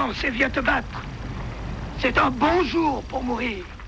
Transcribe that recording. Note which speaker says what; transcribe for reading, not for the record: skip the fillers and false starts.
Speaker 1: Avance et viens te battre. C'est un bon jour pour mourir.